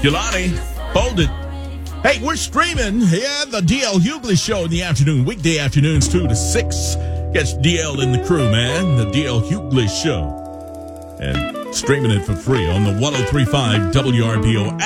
Kehlani, hold it. Hey, we're streaming, the DL Hughley Show in the afternoon, weekday afternoons 2 to 6. Catch DL and the crew, man, the DL Hughley Show. And streaming it for free on the 103.5 WRBO